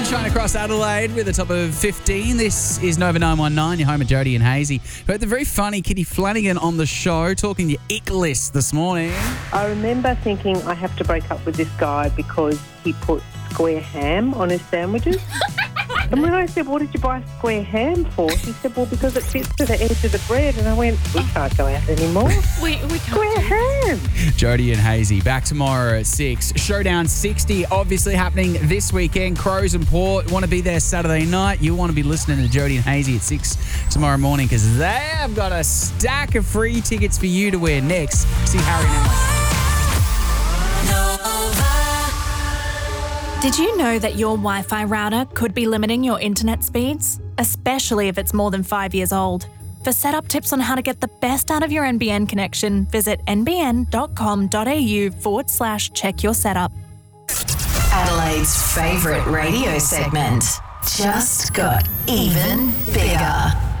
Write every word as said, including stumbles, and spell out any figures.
sunshine across Adelaide with a top of fifteen. This is Nova nine one nine, your home of Jody and Hazy. We had the very funny Kitty Flanagan on the show talking your ick list this morning. I remember thinking I have to break up with this guy because he put square ham on his sandwiches. And when I said, what did you buy square ham for? He said, well, because it fits to the edge of the bread. And I went, we can't go out anymore. We, we can't. Square ham. Jody and Hazy back tomorrow at six. Showdown sixty obviously happening this weekend. Crows and Port want to be there Saturday night. You want to be listening to Jody and Hazy at six tomorrow morning because they have got a stack of free tickets for you to wear next. See Harry and Emma. Did you know that your Wi-Fi router could be limiting your internet speeds? Especially if it's more than five years old. For setup tips on how to get the best out of your N B N connection, visit nbn.com.au forward slash check your setup. Adelaide's favourite radio segment just got even bigger.